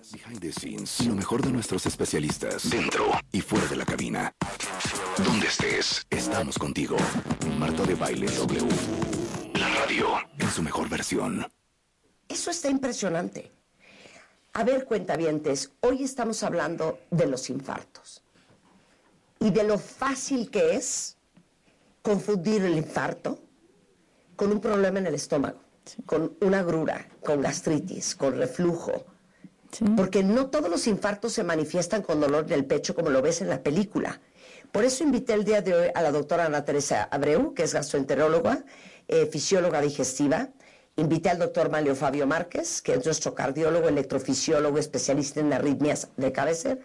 Behind the scenes, lo mejor de nuestros especialistas, dentro y fuera de la cabina. Donde estés, estamos contigo. Marta de Baile W. La radio en su mejor versión. Eso está impresionante. A ver, cuentavientes, hoy estamos hablando de los infartos y de lo fácil que es confundir el infarto con un problema en el estómago, con una agrura, con gastritis, con reflujo. Sí. Porque no todos los infartos se manifiestan con dolor en el pecho como lo ves en la película. Por eso invité el día de hoy a la doctora Ana Teresa Abreu, que es gastroenteróloga, fisióloga digestiva. Invité al doctor Manlio Fabio Márquez, que es nuestro cardiólogo, electrofisiólogo, especialista en arritmias de cabecera.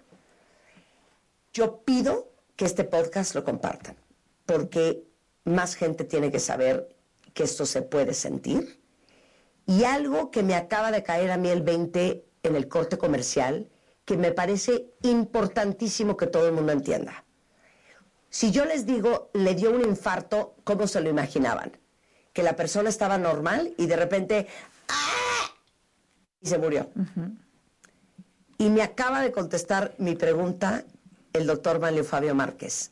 Yo pido que este podcast lo compartan, porque más gente tiene que saber que esto se puede sentir. Y algo que me acaba de caer a mí el 20 en el corte comercial, que me parece importantísimo que todo el mundo entienda. Si yo les digo, le dio un infarto, ¿cómo se lo imaginaban? Que la persona estaba normal y de repente ¡ah! Y se murió. Y me acaba de contestar mi pregunta el doctor Manlio Fabio Márquez.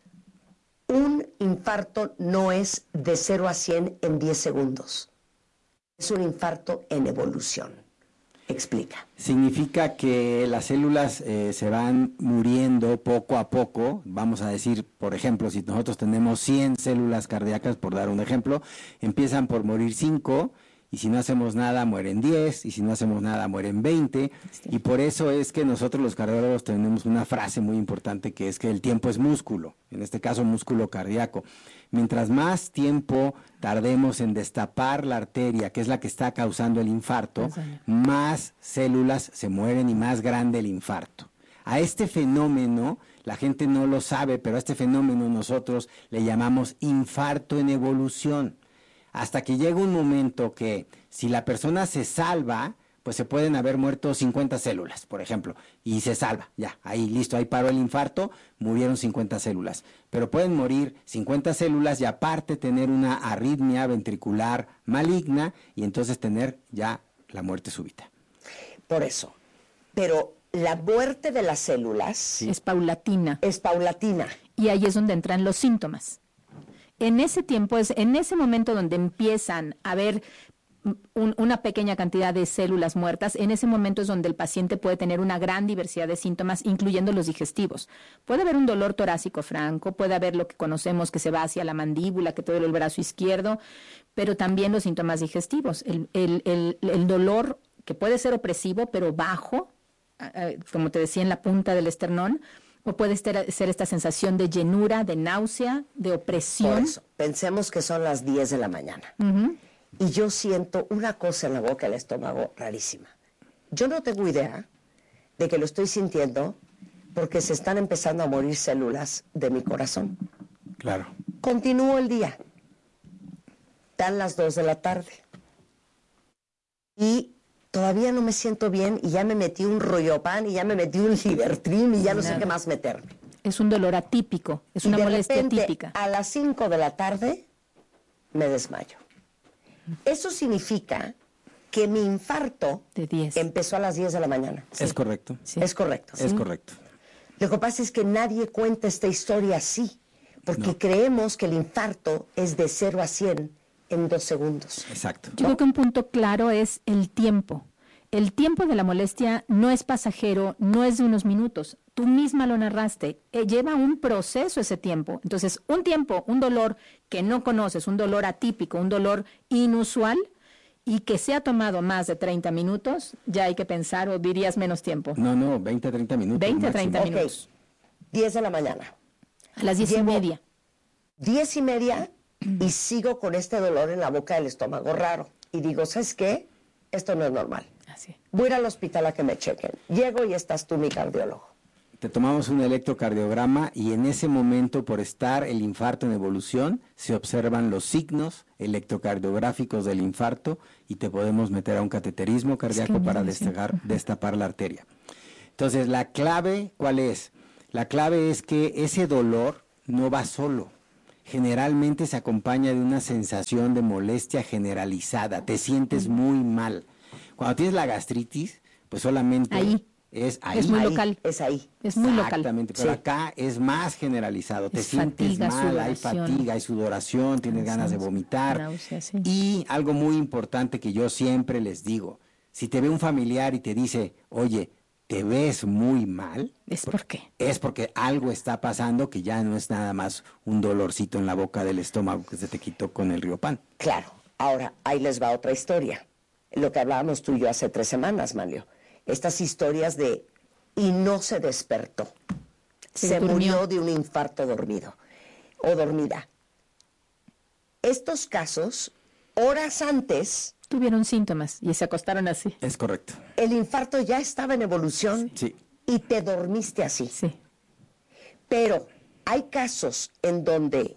Un infarto no es de 0 a 100 en 10 segundos. Es un infarto en evolución. Explica. Significa que las células se van muriendo poco a poco. Vamos a decir, por ejemplo, si nosotros tenemos 100 células cardíacas, por dar un ejemplo, empiezan por morir 5, y si no hacemos nada mueren 10, y si no hacemos nada mueren 20, y por eso es que nosotros los cardiólogos tenemos una frase muy importante que es que el tiempo es músculo, en este caso músculo cardíaco. Mientras más tiempo tardemos en destapar la arteria, que es la que está causando el infarto, más células se mueren y más grande el infarto. A este fenómeno, la gente no lo sabe, pero a este fenómeno nosotros le llamamos infarto en evolución. Hasta que llega un momento que si la persona se salva, pues se pueden haber muerto 50 células, por ejemplo, y se salva, ya, ahí listo, ahí paró el infarto, murieron 50 células. Pero pueden morir 50 células y aparte tener una arritmia ventricular maligna y entonces tener ya la muerte súbita. Por eso, pero la muerte de las células es paulatina. Es paulatina. Y ahí es donde entran los síntomas. En ese tiempo, es en ese momento donde empiezan a haber una pequeña cantidad de células muertas, en ese momento es donde el paciente puede tener una gran diversidad de síntomas, incluyendo los digestivos. Puede haber un dolor torácico franco, puede haber lo que conocemos que se va hacia la mandíbula, que te duele el brazo izquierdo, pero también los síntomas digestivos. El dolor que puede ser opresivo, pero bajo, como te decía, en la punta del esternón, o puede ser esta sensación de llenura, de náusea, de opresión. Por eso, pensemos que son las 10 de la mañana. Y yo siento una cosa en la boca del estómago rarísima. Yo no tengo idea de que lo estoy sintiendo porque se están empezando a morir células de mi corazón. Claro. Continúo el día. Dan las 2 de la tarde. Y todavía no me siento bien y ya me metí un Royopan y ya me metí un Libertrin y ya no sé qué más meterme. Es un dolor atípico, es una molestia típica. A las 5 de la tarde me desmayo. Eso significa que mi infarto empezó a las 10 de la mañana. Sí. Es correcto. Sí. Es correcto. Es correcto. Lo que pasa es que nadie cuenta esta historia así, porque creemos que el infarto es de 0 a 100 en 2 segundos. Exacto. Yo creo que un punto claro es el tiempo. El tiempo de la molestia no es pasajero, no es de unos minutos. Tú misma lo narraste. Lleva un proceso ese tiempo. Entonces, un dolor que no conoces, un dolor atípico, un dolor inusual y que se ha tomado más de 30 minutos, ya hay que pensar, o dirías menos tiempo. No, 20, 30 minutos. 20, 30 minutos. 10 de la mañana. A las 10:30. 10:30 y sigo con este dolor en la boca del estómago raro. Y digo, ¿sabes qué? Esto no es normal. Así. Voy a ir al hospital a que me chequen. Llego y estás tú, mi cardiólogo. Te tomamos un electrocardiograma y en ese momento, por estar el infarto en evolución, se observan los signos electrocardiográficos del infarto y te podemos meter a un cateterismo cardíaco para destapar la arteria. Entonces, la clave, ¿cuál es? La clave es que ese dolor no va solo. Generalmente se acompaña de una sensación de molestia generalizada. Te sientes muy mal. Cuando tienes la gastritis, pues solamente Ahí. es ahí. Es muy Ahí, local. es ahí. Es muy local. Exactamente, pero Sí. acá es más generalizado. Te Es sientes fatiga, mal, hay sudoración. fatiga, hay sudoración, tienes ganas de Cansancio, vomitar. náuseas, sí. Y algo muy importante que yo siempre les digo, si te ve un familiar y te dice, oye, te ves muy mal, ¿Es por qué? es porque algo está pasando que ya no es nada más un dolorcito en la boca del estómago que se te quitó con el Riopan. Claro. Ahora, ahí les va otra historia. Lo que hablábamos tú y yo hace 3 semanas, Manlio. Estas historias de, y no se despertó. Se durmió. murió de un infarto dormido o dormida. Estos casos, horas antes, Tuvieron síntomas y se acostaron así. Es correcto. el infarto ya estaba en evolución Sí. y te dormiste así. Sí. Pero hay casos en donde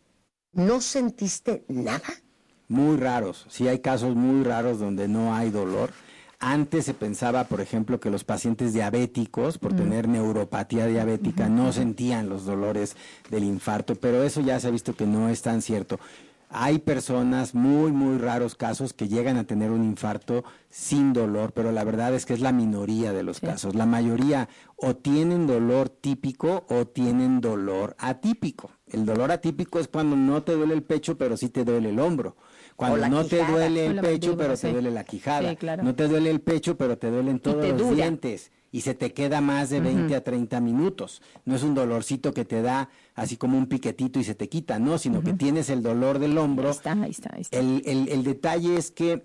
no sentiste nada. Muy raros, sí hay casos muy raros donde no hay dolor. Antes se pensaba, por ejemplo, que los pacientes diabéticos, por tener neuropatía diabética, no sentían los dolores del infarto, pero eso ya se ha visto que no es tan cierto. Hay personas, muy raros casos, que llegan a tener un infarto sin dolor, pero la verdad es que es la minoría de los casos. La mayoría o tienen dolor típico o tienen dolor atípico. El dolor atípico es cuando no te duele el pecho, pero sí te duele el hombro. Cuando la no te quijada. duele O el la pecho, mandíbula, pero sí. te duele la quijada. Sí, claro. No te duele el pecho, pero te duelen todos te los dura. dientes. Y se te queda más de 20 a 30 minutos. No es un dolorcito que te da así como un piquetito y se te quita, no, sino que tienes el dolor del hombro. Ahí está. El detalle es que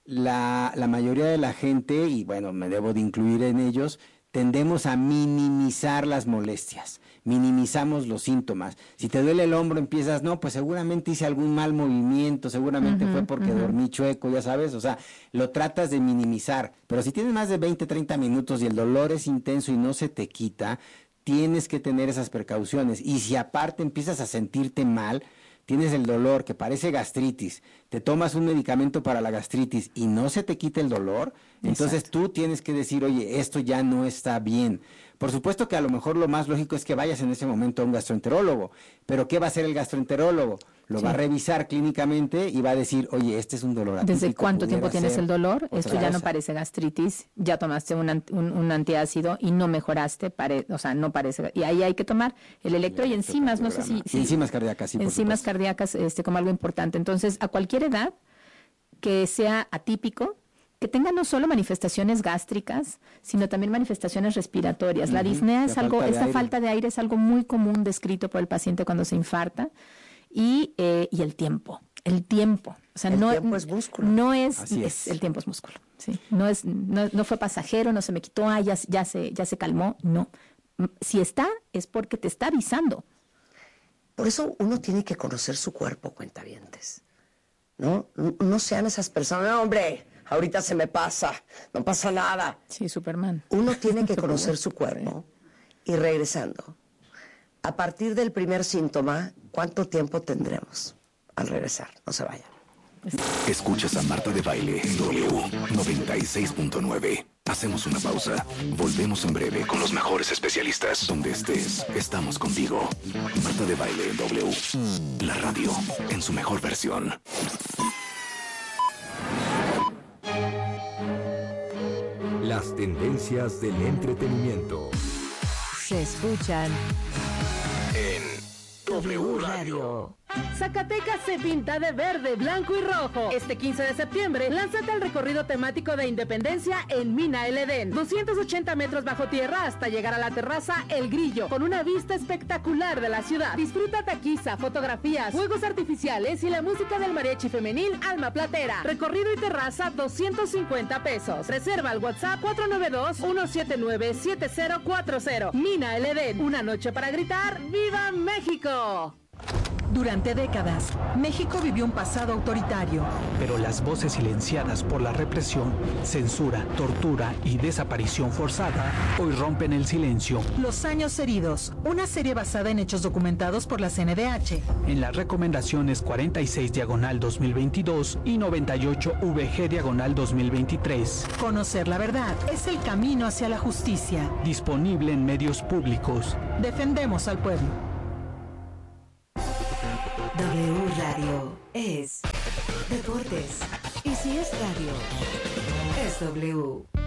la mayoría de la gente, y bueno, me debo de incluir en ellos, tendemos a minimizar las molestias, minimizamos los síntomas. Si te duele el hombro, empiezas, no, pues seguramente hice algún mal movimiento, seguramente fue porque dormí chueco, ya sabes, o sea, lo tratas de minimizar. Pero si tienes más de 20, 30 minutos y el dolor es intenso y no se te quita, tienes que tener esas precauciones. Y si aparte empiezas a sentirte mal, tienes el dolor que parece gastritis, te tomas un medicamento para la gastritis y no se te quita el dolor, entonces tú tienes que decir, oye, esto ya no está bien. Por supuesto que a lo mejor lo más lógico es que vayas en ese momento a un gastroenterólogo, pero ¿qué va a hacer el gastroenterólogo? Lo va a revisar clínicamente y va a decir, oye, este es un dolor atípico. ¿Desde cuánto tiempo pudiera tienes ser el dolor? otra Esto ya no cosa. parece gastritis, ya tomaste un antiácido y no mejoraste, o sea, no parece. Y ahí hay que tomar el electro y enzimas, no sé si... Enzimas cardíacas, sí, por enzimas supuesto. cardíacas como algo importante. Entonces, a cualquier edad que sea atípico, que tenga no solo manifestaciones gástricas, sino también manifestaciones respiratorias. La disnea es algo, esta falta de aire es algo muy común descrito por el paciente cuando se infarta. Y el tiempo. O sea, El no, tiempo es músculo. No es, Así es. el tiempo es músculo. Sí. No fue pasajero, no se me quitó, ya se calmó. No. Si está, es porque te está avisando. Por eso uno tiene que conocer su cuerpo, cuentavientes. ¿No? No sean esas personas, "No, hombre, ahorita se me pasa, no pasa nada". Sí, Superman. Uno tiene que conocer su cuerpo. Y regresando, a partir del primer síntoma, ¿cuánto tiempo tendremos al regresar? No se vayan. Escuchas a Marta de Baile en W 96.9. Hacemos una pausa. Volvemos en breve con los mejores especialistas. Donde estés, estamos contigo. Marta de Baile en W. La radio en su mejor versión. Las tendencias del entretenimiento. Se escuchan En W Radio. Zacatecas se pinta de verde, blanco y rojo. Este 15 de septiembre, lánzate al recorrido temático de Independencia en Mina El Edén. 280 metros bajo tierra hasta llegar a la terraza El Grillo, con una vista espectacular de la ciudad. Disfruta taquiza, fotografías, juegos artificiales y la música del mariachi femenil Alma Platera. Recorrido y terraza, 250 pesos. Reserva al WhatsApp 492-179-7040. Mina El Edén, una noche para gritar ¡Viva México! Durante décadas, México vivió un pasado autoritario. Pero las voces silenciadas por la represión, censura, tortura y desaparición forzada hoy rompen el silencio. Los años heridos, una serie basada en hechos documentados por la CNDH. En las recomendaciones 46/2022 y 98/VG/2023. Conocer la verdad es el camino hacia la justicia. Disponible en medios públicos. Defendemos al pueblo. W Radio es deportes. Y si es radio, es W.